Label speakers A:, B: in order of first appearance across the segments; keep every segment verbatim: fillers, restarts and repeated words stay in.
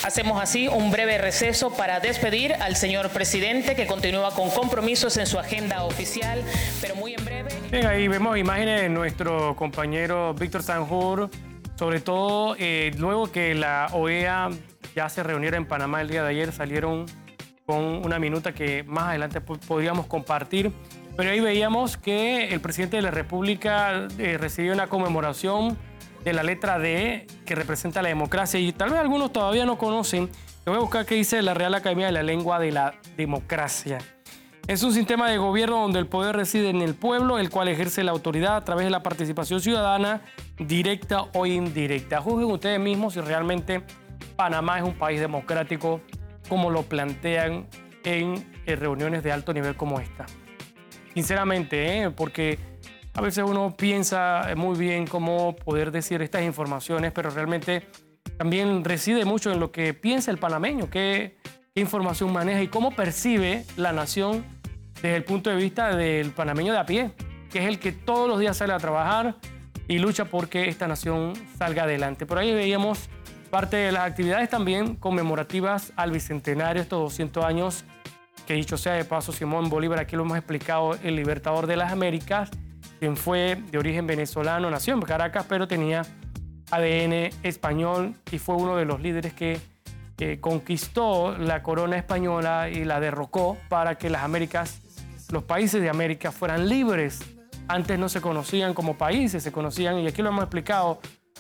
A: Hacemos así un breve receso para despedir al señor presidente, que continúa con compromisos en su agenda oficial, pero muy en breve.
B: Bien, ahí vemos imágenes de nuestro compañero Víctor Sanjur, sobre todo eh, luego que la O E A ya se reuniera en Panamá el día de ayer, salieron con una minuta que más adelante podríamos compartir. Pero ahí veíamos que el presidente de la República eh, recibió una conmemoración de la letra D, que representa la democracia, y tal vez algunos todavía no conocen. Yo voy a buscar qué dice la Real Academia de la Lengua de la Democracia. Es un sistema de gobierno donde el poder reside en el pueblo, el cual ejerce la autoridad a través de la participación ciudadana, directa o indirecta. Juzguen ustedes mismos si realmente Panamá es un país democrático, como lo plantean en, en reuniones de alto nivel como esta. Sinceramente, ¿eh? porque a veces uno piensa muy bien cómo poder decir estas informaciones, pero realmente también reside mucho en lo que piensa el panameño, qué, qué información maneja y cómo percibe la nación desde el punto de vista del panameño de a pie, que es el que todos los días sale a trabajar y lucha porque esta nación salga adelante. Por ahí veíamos parte de las actividades también conmemorativas al bicentenario, estos doscientos años, que dicho sea de paso, Simón Bolívar, aquí lo hemos explicado, el libertador de las Américas, quien fue de origen venezolano, nació en Caracas, pero tenía A D N español y fue uno de los líderes que eh, conquistó la corona española y la derrocó para que las Américas, los países de América fueran libres. Antes no se conocían como países, se conocían, y aquí lo hemos explicado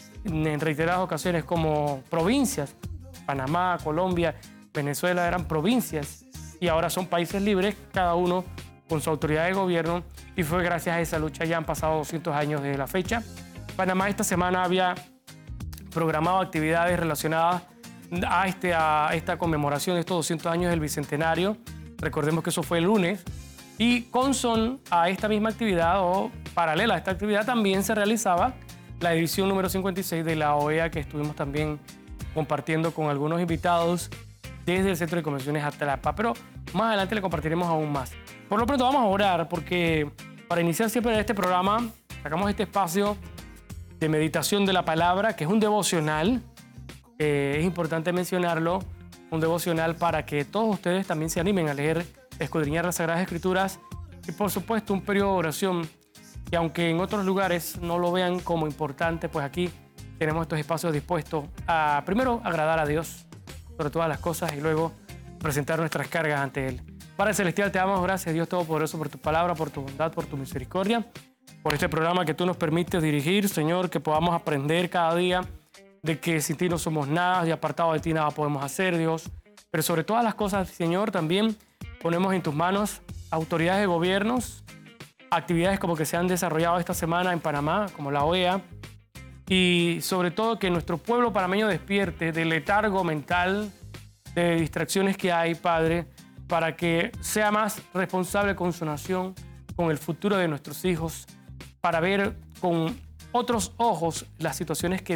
B: en reiteradas ocasiones, como provincias. Panamá, Colombia, Venezuela eran provincias y ahora son países libres, cada uno con su autoridad de gobierno, y fue gracias a esa lucha. Ya han pasado doscientos años desde la fecha. Panamá esta semana había programado actividades relacionadas a, este, a esta conmemoración de estos doscientos años del Bicentenario. Recordemos que eso fue el lunes, y con son a esta misma actividad, o paralela a esta actividad, también se realizaba la edición número cincuenta y seis de la O E A, que estuvimos también compartiendo con algunos invitados desde el Centro de Convenciones Atlapa, pero más adelante le compartiremos aún más. Por lo pronto vamos a orar, porque para iniciar siempre este programa sacamos este espacio de meditación de la palabra, que es un devocional. Eh, es importante mencionarlo, un devocional para que todos ustedes también se animen a leer, escudriñar las Sagradas Escrituras, y por supuesto un periodo de oración, que aunque en otros lugares no lo vean como importante, pues aquí tenemos estos espacios dispuestos a primero agradar a Dios sobre todas las cosas y luego presentar nuestras cargas ante Él. Padre Celestial, te damos gracias, Dios Todopoderoso, por tu palabra, por tu bondad, por tu misericordia, por este programa que tú nos permites dirigir, Señor, que podamos aprender cada día de que sin ti no somos nada y apartado de ti nada podemos hacer, Dios. Pero sobre todas las cosas, Señor, también ponemos en tus manos autoridades de gobiernos, actividades como que se han desarrollado esta semana en Panamá, como la O E A, y sobre todo que nuestro pueblo panameño despierte del letargo mental, de distracciones que hay, Padre, para que sea más responsable con su nación, con el futuro de nuestros hijos, para ver con otros ojos las situaciones que